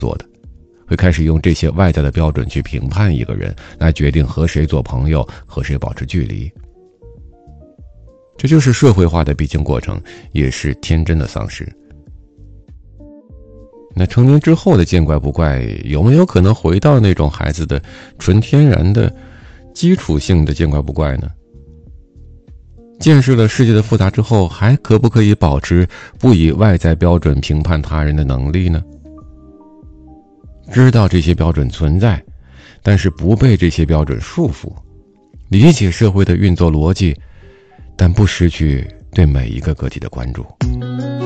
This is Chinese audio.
做的，会开始用这些外在的标准去评判一个人，来决定和谁做朋友，和谁保持距离。这就是社会化的必经过程，也是天真的丧失。那成年之后的见怪不怪，有没有可能回到那种孩子的纯天然的基础性的见怪不怪呢？见识了世界的复杂之后，还可不可以保持不以外在标准评判他人的能力呢？知道这些标准存在，但是不被这些标准束缚，理解社会的运作逻辑，但不失去对每一个个体的关注。